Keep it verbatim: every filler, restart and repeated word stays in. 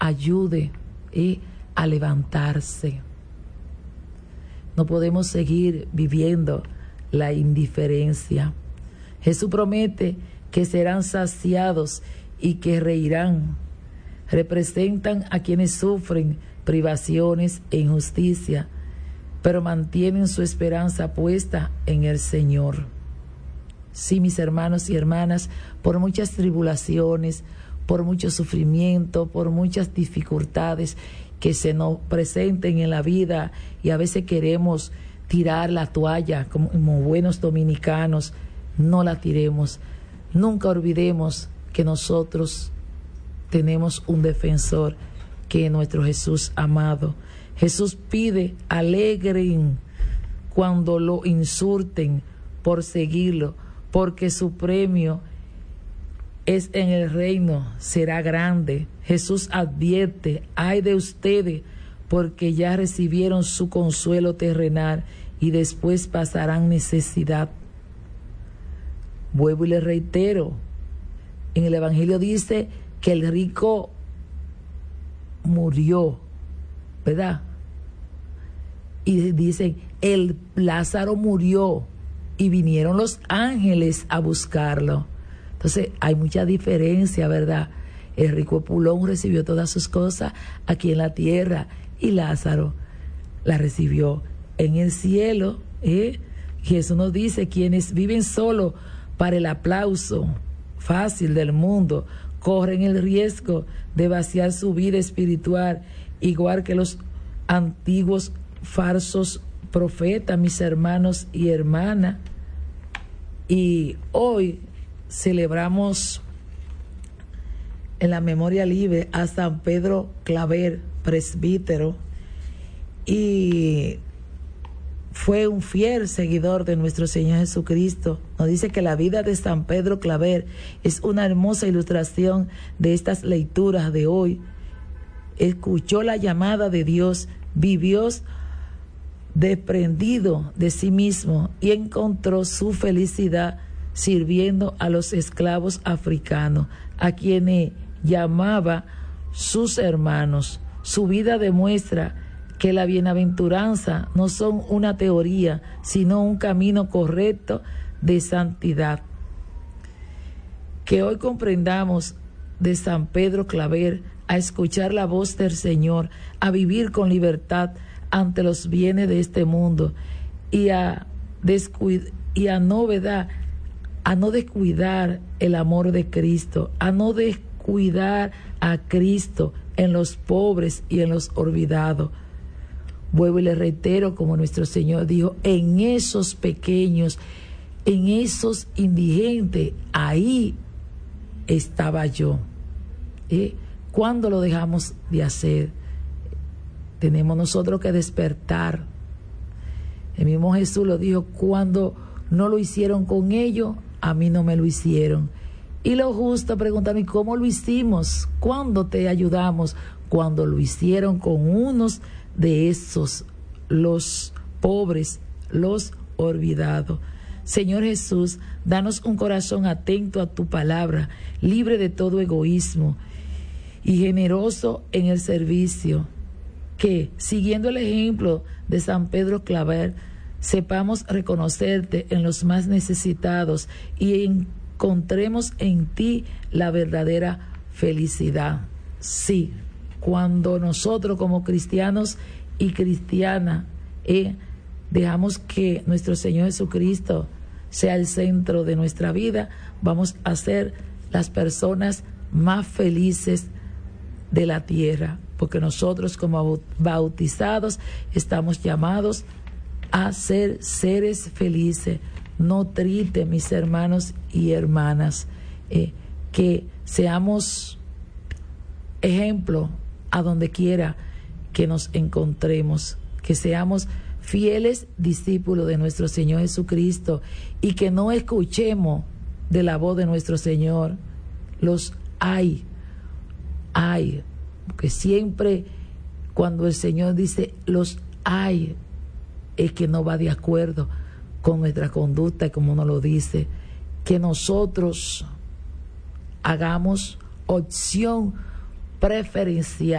ayude eh, a levantarse. No podemos seguir viviendo la indiferencia. Jesús promete que serán saciados y que reirán. Representan a quienes sufren privaciones e injusticia, pero mantienen su esperanza puesta en el Señor. Sí, mis hermanos y hermanas, por muchas tribulaciones, por mucho sufrimiento, por muchas dificultades que se nos presenten en la vida, y a veces queremos tirar la toalla como, como buenos dominicanos, no la tiremos. Nunca olvidemos que nosotros tenemos un defensor, que es nuestro Jesús amado. Jesús pide: alegren cuando lo insulten por seguirlo, porque su premio es en el reino, será grande. Jesús advierte: ay de ustedes, porque ya recibieron su consuelo terrenal y después pasarán necesidad. Vuelvo y le reitero, en el Evangelio dice que el rico murió, ¿verdad? Y dicen, el Lázaro murió y vinieron los ángeles a buscarlo. Entonces hay mucha diferencia, ¿verdad? El rico Epulón recibió todas sus cosas aquí en la tierra y Lázaro la recibió en el cielo. ¿eh? Jesús nos dice: quienes viven solo para el aplauso fácil del mundo corren el riesgo de vaciar su vida espiritual, igual que los antiguos falsos profetas, mis hermanos y hermanas. Y hoy celebramos en la memoria libre a San Pedro Claver, presbítero, y fue un fiel seguidor de nuestro Señor Jesucristo. Nos dice que la vida de San Pedro Claver es una hermosa ilustración de estas lecturas de hoy. Escuchó la llamada de Dios, vivió desprendido de sí mismo y encontró su felicidad sirviendo a los esclavos africanos, a quienes llamaba sus hermanos. Su vida demuestra que la bienaventuranza no son una teoría, sino un camino correcto de santidad. Que hoy comprendamos de San Pedro Claver a escuchar la voz del Señor, a vivir con libertad ante los bienes de este mundo y a descuidar y a no, ¿verdad? a no descuidar el amor de Cristo, a no descuidar a Cristo en los pobres y en los olvidados. Vuelvo y le reitero, como nuestro Señor dijo, en esos pequeños, en esos indigentes, ahí estaba yo. ¿Eh? ¿Cuándo lo dejamos de hacer? Tenemos nosotros que despertar. El mismo Jesús lo dijo: cuando no lo hicieron con ellos, a mí no me lo hicieron. Y lo justo preguntarme: ¿cómo lo hicimos? ¿Cuándo te ayudamos? Cuando lo hicieron con unos de esos, los pobres, los olvidados. Señor Jesús, danos un corazón atento a tu palabra, libre de todo egoísmo y generoso en el servicio. Que, siguiendo el ejemplo de San Pedro Claver, sepamos reconocerte en los más necesitados y encontremos en ti la verdadera felicidad. Sí, cuando nosotros como cristianos y cristianas eh, dejamos que nuestro Señor Jesucristo sea el centro de nuestra vida, vamos a ser las personas más felices de la tierra, porque nosotros como bautizados estamos llamados a ser seres felices, no tristes, mis hermanos y hermanas. Eh, que seamos ejemplo a donde quiera que nos encontremos, que seamos fieles discípulos de nuestro Señor Jesucristo y que no escuchemos de la voz de nuestro Señor los hay, hay, porque siempre cuando el Señor dice los hay, es que no va de acuerdo con nuestra conducta, como nos lo dice, que nosotros hagamos opción preferencial